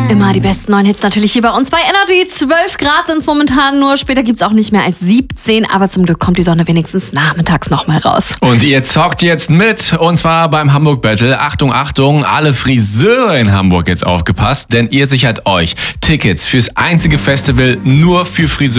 Immer die besten neuen Hits natürlich hier bei uns bei Energy. 12 Grad sind es momentan nur. Später gibt es auch nicht mehr als 17. Aber zum Glück kommt die Sonne wenigstens nachmittags nochmal raus. Und ihr zockt jetzt mit. Und zwar beim Hamburg Battle. Achtung, Achtung, alle Friseure in Hamburg jetzt aufgepasst. Denn ihr sichert euch Tickets fürs einzige Festival nur für Friseure.